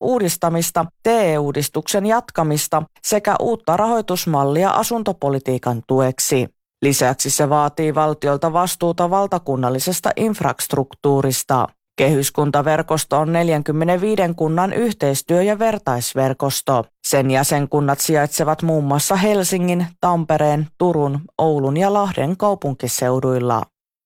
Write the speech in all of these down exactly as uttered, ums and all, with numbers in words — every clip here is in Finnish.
uudistamista, T E-uudistuksen jatkamista sekä uutta rahoitusmallia asuntopolitiikan tueksi. Lisäksi se vaatii valtiolta vastuuta valtakunnallisesta infrastruktuurista. Kehyskuntaverkosto on neljänkymmenenviiden kunnan yhteistyö- ja vertaisverkosto. Sen jäsenkunnat sijaitsevat muun muassa Helsingin, Tampereen, Turun, Oulun ja Lahden kaupunkiseuduilla.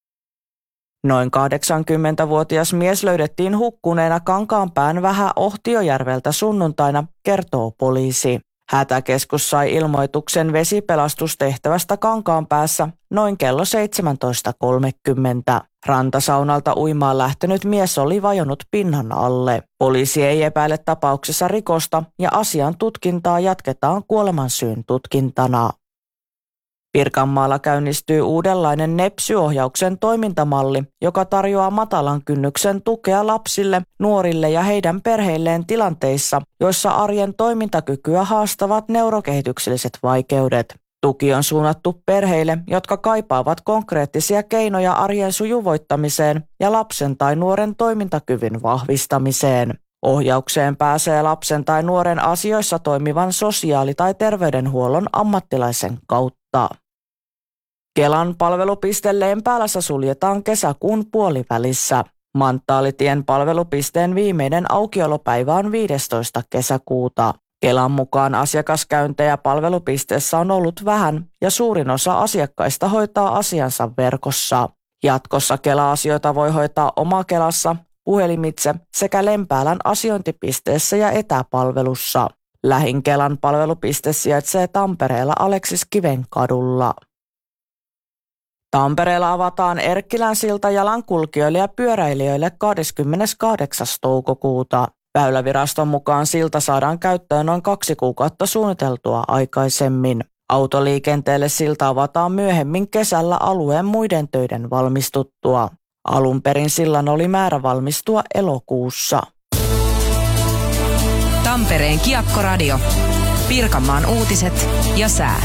Noin kahdeksankymmentävuotias mies löydettiin hukkuneena Kankaanpään Vähä-Ohtiojärveltä sunnuntaina, kertoo poliisi. Hätäkeskus sai ilmoituksen vesipelastustehtävästä Kankaanpäässä noin kello seitsemäntoista kolmekymmentä. Rantasaunalta uimaan lähtenyt mies oli vajonnut pinnan alle. Poliisi ei epäile tapauksessa rikosta ja asian tutkintaa jatketaan kuolemansyyn tutkintana. Pirkanmaalla käynnistyy uudenlainen nepsy-ohjauksen toimintamalli, joka tarjoaa matalan kynnyksen tukea lapsille, nuorille ja heidän perheilleen tilanteissa, joissa arjen toimintakykyä haastavat neurokehitykselliset vaikeudet. Tuki on suunnattu perheille, jotka kaipaavat konkreettisia keinoja arjen sujuvoittamiseen ja lapsen tai nuoren toimintakyvyn vahvistamiseen. Ohjaukseen pääsee lapsen tai nuoren asioissa toimivan sosiaali- tai terveydenhuollon ammattilaisen kautta. Kelan palvelupiste Lempäälässä suljetaan kesäkuun puolivälissä. Manttaalitien palvelupisteen viimeinen aukiolopäivä on viidestoista kesäkuuta. Kelan mukaan asiakaskäyntejä palvelupisteessä on ollut vähän ja suurin osa asiakkaista hoitaa asiansa verkossa. Jatkossa Kela-asioita voi hoitaa Oma-Kelassa, puhelimitse sekä Lempäälän asiointipisteessä ja etäpalvelussa. Lähin Kelan palvelupiste sijaitsee Tampereella Aleksiskiven kadulla. Tampereella avataan Erkkilän silta jalankulkijoille ja pyöräilijöille kahdeskymmeneskahdeksas toukokuuta. Väyläviraston mukaan silta saadaan käyttöön noin kaksi kuukautta suunniteltua aikaisemmin. Autoliikenteelle silta avataan myöhemmin kesällä alueen muiden töiden valmistuttua. Alun perin sillan oli määrä valmistua elokuussa. Tampereen Kiekkoradio, Pirkanmaan uutiset ja sää.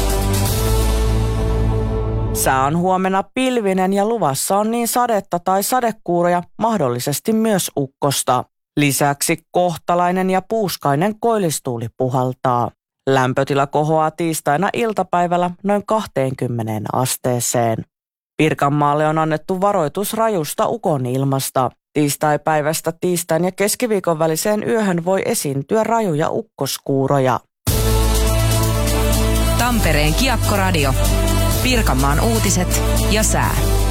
Sää on huomenna pilvinen ja luvassa on niin sadetta tai sadekuuroja, mahdollisesti myös ukkosta. Lisäksi kohtalainen ja puuskainen koillistuuli puhaltaa. Lämpötila kohoaa tiistaina iltapäivällä noin kaksikymmentä asteeseen. Pirkanmaalle on annettu varoitus rajusta ukonilmasta. Tiistaipäivästä tiistain ja keskiviikon väliseen yöhön voi esiintyä rajuja ukkoskuuroja. Tampereen Kiekkoradio, Pirkanmaan uutiset ja sää.